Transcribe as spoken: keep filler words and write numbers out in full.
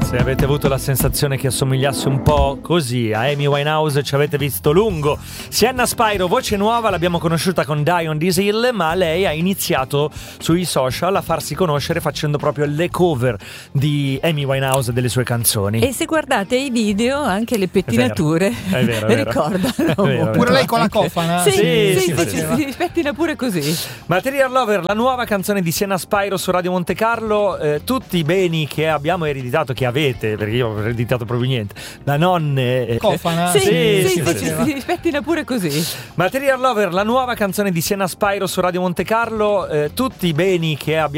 Se avete avuto la sensazione che assomigliasse un po' così a Amy Winehouse, ci avete visto lungo. Sienna Spyro, voce nuova, l'abbiamo conosciuta con Die on This Hill, ma lei ha iniziato sui social a farsi conoscere facendo proprio le cover di Amy Winehouse e delle sue canzoni. E se guardate i video, anche le pettinature è vero, è vero, ricordano. È vero, pure lei con la cofana? Sì, sì, sì, sì, sì, sì. si pettina pure così. Material Lover, la nuova canzone di Sienna Spyro su Radio Monte Carlo. Eh, tutti i beni che abbiamo ereditato, che avete, perché io ho ereditato proprio niente, la nonne cofana? Sì, sì, sì, sì, sì, sì, si si pettina pure così. Material Lover, la nuova canzone di Sienna Spyro su Radio Monte Carlo. Eh, tutti i beni che abbiamo